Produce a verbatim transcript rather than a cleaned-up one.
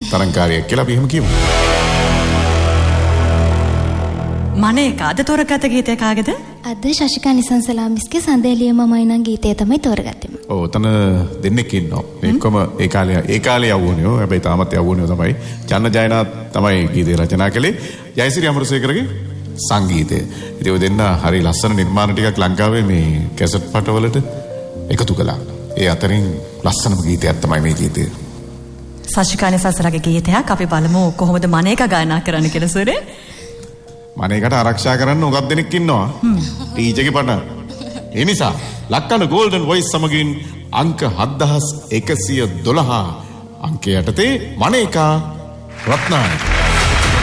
තරංකාරියක් කියලා අපි එහෙම කියමු. මනේක අද තෝරගත ගීතය කාගේද? අද ශශිකා නිසංසලාමිස්ගේ සඳේලිය මමයි නම් ගීතය තමයි තෝරගත්තේ. ඔව් තන දෙන්නෙක් ඉන්නවා. එක්කම ඒ කාලේ ඒ කාලේ යවුණේ. හැබැයි තාමත් යවුණේ තමයි. චන්න ජයනාත් තමයි ගීතය රචනා කළේ. ජයසිරි අමරසේකරගේ සංගීතය. ඉතින් ඔය දෙන්න හරි ලස්සන නිර්මාණ ටිකක් ලංකාවේ මේ කැසට් පටවලට එකතු කළා. ඒ අතරින් ලස්සනම ගීතයක් තමයි මේ ගීතය. ශශිකා නිසංසලාගේ ගීතයක් අපි බලමු කොහොමද මනේක ගායනා කරන්න කියලා සුරේ. මනේකට ආරක්ෂා කරන්න උගත් දෙනෙක් ඉන්නවා. ටීචර්ගේ පටන්. ඒ නිසා ලක්කන ගෝල්ඩන් වොයිස් සමගින් අංක හත්දාස් එකසිය දොළහ අංකය යටතේ මනේකා රත්නායක